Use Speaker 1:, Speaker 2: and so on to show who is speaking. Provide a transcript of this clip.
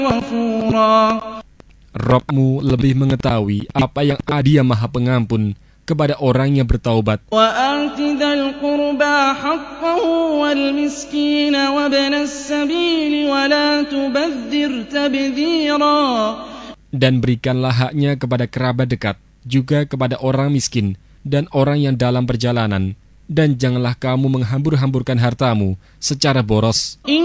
Speaker 1: غفورا.
Speaker 2: Rabb-Mu lebih mengetahui apa yang Dia Maha Pengampun kepada orang yang bertaubat.
Speaker 1: وآت ذا القربى حقه والمسكين وابن السبيل ولا تبذر تبذيرا.
Speaker 2: Dan berikanlah haknya kepada kerabat dekat, juga kepada orang miskin dan orang yang dalam perjalanan, dan janganlah kamu menghambur-hamburkan hartamu secara boros.